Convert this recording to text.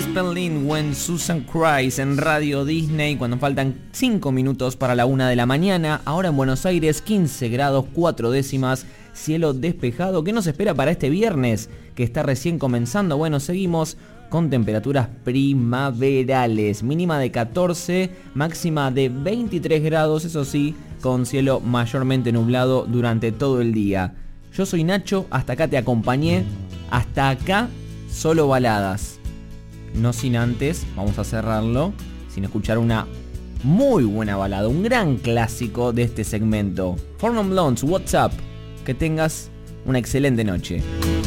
Spelling When Susan Cries en Radio Disney cuando faltan 5 minutos para la 1 de la mañana. Ahora en Buenos Aires 15 grados 4 décimas, cielo despejado. ¿Qué nos espera para este viernes que está recién comenzando? Bueno, seguimos con temperaturas primaverales, mínima de 14, máxima de 23 grados, eso sí, con cielo mayormente nublado durante todo el día. Yo soy Nacho, hasta acá te acompañé, hasta acá solo baladas. No sin antes, vamos a cerrarlo, sin escuchar una muy buena balada, un gran clásico de este segmento. 4 Non Blondes, What's Up, que tengas una excelente noche.